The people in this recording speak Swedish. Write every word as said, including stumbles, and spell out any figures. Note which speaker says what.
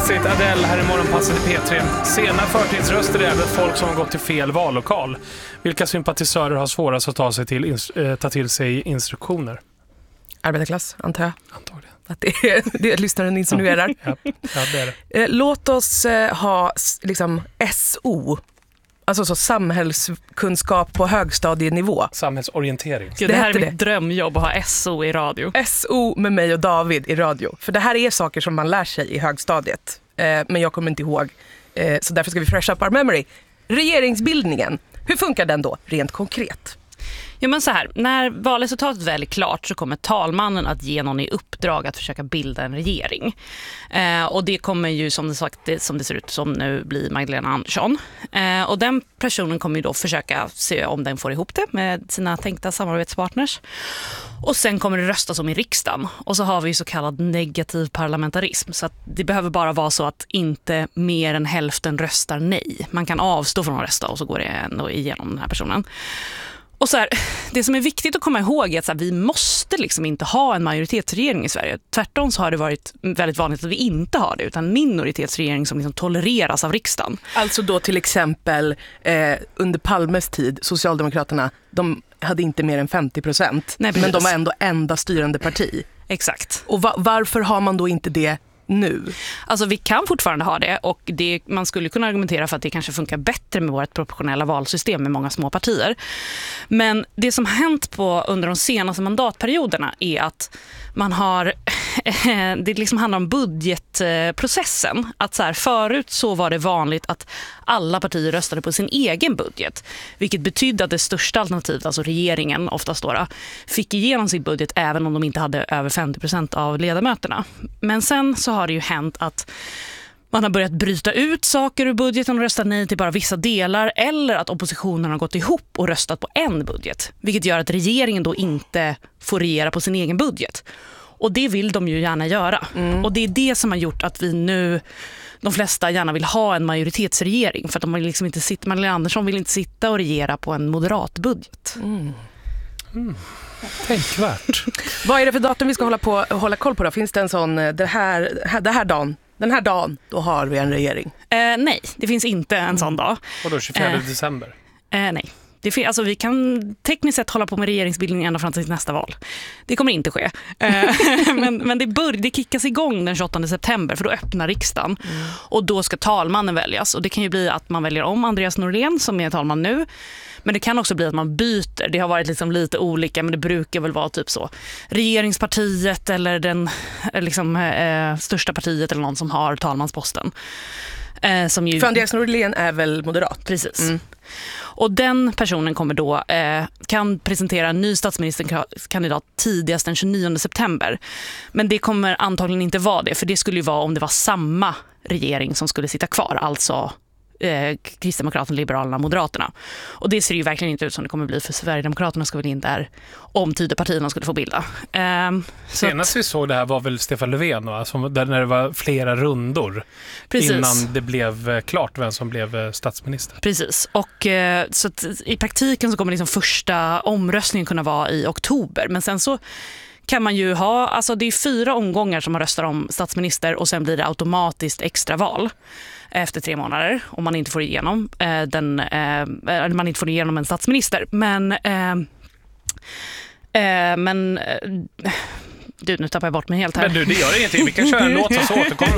Speaker 1: Exit, Adele här i morgonpasset i P tre. Sena förtidsröster är även folk som har gått till fel vallokal. Vilka sympatisörer har svårast att ta, sig till, äh, ta till sig instruktioner?
Speaker 2: Arbetarklass, antar jag.
Speaker 1: Antagligen.
Speaker 2: Att det är det lyssnaren insinuerar.
Speaker 1: Ja, ja, det är det.
Speaker 2: Låt oss ha liksom S O. Alltså så samhällskunskap på högstadienivå.
Speaker 1: Samhällsorientering.
Speaker 3: Gud, det, det här är mitt drömjobb att ha S O i radio.
Speaker 2: S O med mig och David i radio. För det här är saker som man lär sig i högstadiet. Eh, men jag kommer inte ihåg. Eh, så därför ska vi fresh up our memory. Regeringsbildningen. Hur funkar den då, rent konkret?
Speaker 3: Ja, men så här, när valresultatet väl är klart så kommer talmannen att ge någon i uppdrag att försöka bilda en regering. Eh, och det kommer ju som det, sagt, det, som det ser ut som nu bli Magdalena Andersson. Eh, och den personen kommer ju då försöka se om den får ihop det med sina tänkta samarbetspartners. Och sen kommer det röstas om i riksdagen. Och så har vi så kallad negativ parlamentarism. Så att det behöver bara vara så att inte mer än hälften röstar nej. Man kan avstå från att rösta och så går det ändå igenom den här personen. Och så här, det som är viktigt att komma ihåg är att så här, vi måste liksom inte ha en majoritetsregering i Sverige. Tvärtom så har det varit väldigt vanligt att vi inte har det, utan en minoritetsregering som liksom tolereras av riksdagen.
Speaker 2: Alltså då till exempel eh, under Palmes tid, Socialdemokraterna, de hade inte mer än femtio procent. Nej, men de var ändå enda styrande parti.
Speaker 3: Exakt.
Speaker 2: Och va- varför har man då inte det nu?
Speaker 3: Alltså vi kan fortfarande ha det, och det, man skulle kunna argumentera för att det kanske funkar bättre med vårt proportionella valsystem med många små partier. Men det som hänt på under de senaste mandatperioderna är att man har det liksom handlar om budgetprocessen. Att så här, förut så var det vanligt att alla partier röstade på sin egen budget, vilket betydde att det största alternativet, alltså regeringen oftast då, fick igenom sin budget även om de inte hade över femtio procent av ledamöterna. Men sen så har det ju hänt att man har börjat bryta ut saker ur budgeten och rösta nej till bara vissa delar, eller att oppositionen har gått ihop och röstat på en budget, vilket gör att regeringen då inte får regera på sin egen budget. Och det vill de ju gärna göra. Mm. Och det är det som har gjort att vi nu, de flesta gärna vill ha en majoritetsregering, för att de vill liksom inte sitta, Magdalena Andersson vill inte sitta och regera på en moderat budget.
Speaker 2: Mm.
Speaker 1: Mm. Tänkvärt.
Speaker 2: Vad är det för datum vi ska hålla, på, hålla koll på då? Finns det en sån, det här, det här dagen, den här dagen, då har vi en regering?
Speaker 3: Eh, nej, det finns inte en sån dag.
Speaker 1: Och då tjugofjärde
Speaker 3: eh,
Speaker 1: december?
Speaker 3: Eh, nej. Det fin- alltså vi kan tekniskt sett hålla på med regeringsbildning ända fram till nästa val. Det kommer inte ske. men men det, bör- det kickas igång den tjugoåttonde september, för då öppnar riksdagen. Mm. Och då ska talmannen väljas. Och det kan ju bli att man väljer om Andreas Norlén som är talman nu. Men det kan också bli att man byter. Det har varit liksom lite olika, men det brukar väl vara typ så. Regeringspartiet eller den liksom, eh, största partiet eller någon som har talmansposten. Eh, som ju...
Speaker 2: För Andreas Norlén är väl moderat?
Speaker 3: Precis.
Speaker 2: Mm.
Speaker 3: Och den personen kommer då eh, kan presentera en ny statsministerkandidat tidigast den tjugonionde september. Men det kommer antagligen inte vara det, för det skulle ju vara om det var samma regering som skulle sitta kvar, alltså eh, Kristdemokraterna, Liberalerna, Moderaterna. Och det ser ju verkligen inte ut som det kommer bli, för Sverigedemokraterna ska väl in där om Tidöpartierna skulle få bilda. Eh,
Speaker 1: Senast att... vi såg det här var väl Stefan Löfven, va? Som, där när det var flera rundor. Precis. Innan det blev klart vem som blev statsminister.
Speaker 3: Precis, och eh, så att i praktiken så kommer liksom första omröstningen kunna vara i oktober, men sen så kan man ju ha, alltså det är fyra omgångar som man röstar om statsminister, och sen blir det automatiskt extra val efter tre månader om man inte får igenom eh, den, eh, man inte får igenom en statsminister. Men eh, eh, men eh, du, nu tappar jag bort mig helt här.
Speaker 1: Men du, det gör ingenting. Vi kan köra en låt och så återkommer.